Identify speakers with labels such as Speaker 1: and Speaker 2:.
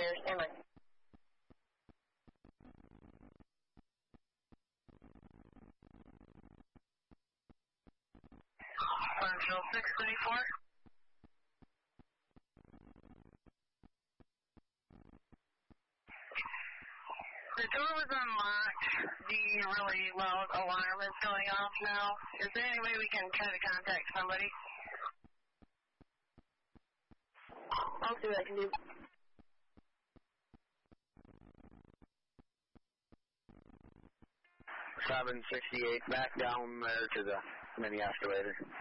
Speaker 1: here. Stand by. Marshall 634. The door was unlocked. The really loud alarm is going off now. Is there any way we can try to contact somebody? I'll see what I can do.
Speaker 2: 768, back down there to the mini escalator.